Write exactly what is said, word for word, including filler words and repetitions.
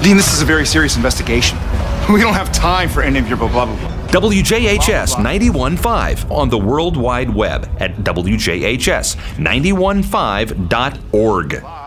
Dean, this is a very serious investigation. We don't have time for any of your blah, blah, blah. W J H S ninety-one point five on the World Wide Web at W J H S nine one five dot org.